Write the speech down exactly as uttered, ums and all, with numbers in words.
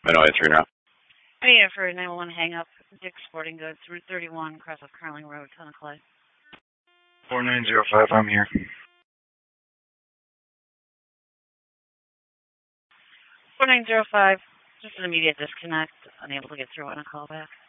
I know it's now. I need it for nine one one hang up. Dick's Sporting Goods, Route thirty-one, across of Carling Road, Town of Clay. four nine zero five, I'm here. four nine zero five, just an immediate disconnect. Unable to get through on a call back.